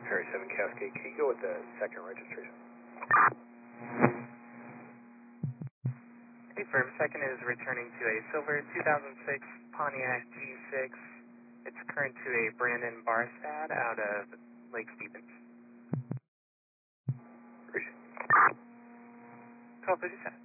Harry 7 Cascade, can you go with the second registration? Okay, firm. Second is returning to a silver 2006 Pontiac G6. It's current to a Brandon Barstad out of Lake Stevens. Appreciate it. 1257.